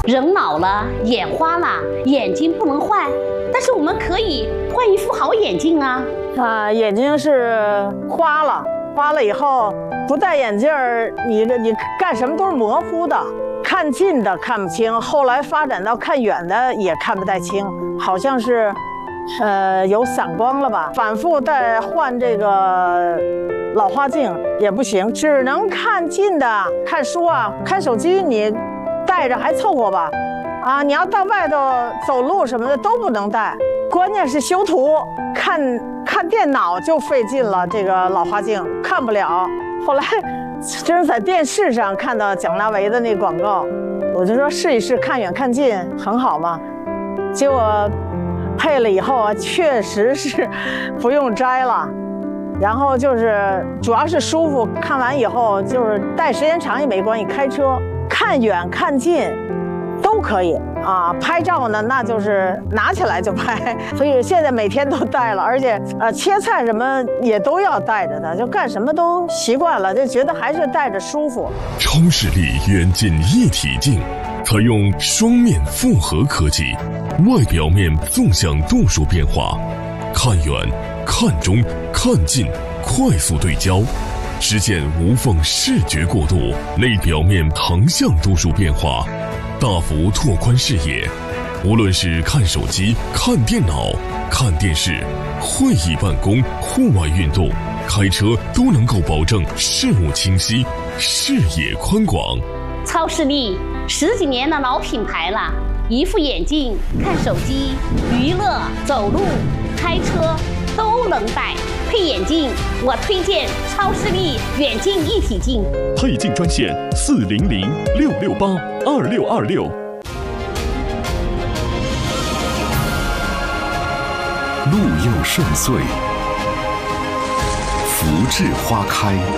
人老了，眼花了，眼睛不能换，但是我们可以换一副好眼镜啊。 眼睛是花了以后不戴眼镜儿，你干什么都是模糊的，看近的看不清，后来发展到看远的也看不太清，好像是有散光了吧。反复再换这个老花镜也不行，只能看近的，看书啊，看手机你戴着还凑合吧。你要到外头走路什么的都不能戴。关键是修图，看电脑就费劲了，这个老花镜看不了。后来真是在电视上看到蒋大为的那广告，我就说试一试，看远看近很好嘛。结果配了以后啊，确实是不用摘了，然后就是主要是舒服。看完以后就是戴时间长也没关系，开车看远看近都可以啊。拍照呢，那就是拿起来就拍，所以现在每天都戴了，而且切菜什么也都要戴着的，就干什么都习惯了，就觉得还是戴着舒服。 超视力远近一体镜，采用双面复合科技，外表面纵向度数变化，看远、看中、看近，快速对焦，实现无缝视觉过渡；内表面横向度数变化，大幅拓宽视野。无论是看手机、看电脑、看电视、会议办公、户外运动、开车，都能够保证视物清晰、视野宽广。 超视力10几年的老品牌了，一副眼镜看手机、娱乐、走路、开车都能戴。配眼镜，我推荐超视力远近一体镜。 配镜专线400-668-2626。 路又顺遂，福至花开。